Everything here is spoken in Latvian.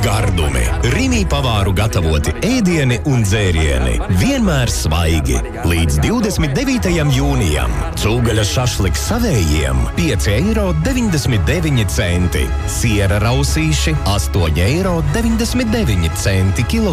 gardumi. Rimi pavāru gatavoti ēdieni un dzērieni. Vienmēr svaigi. Līdz 29. jūnijam. Cūgaļas šašliks savējiem 5,99 €. Siera rausīši 8,99 € kilogrammā.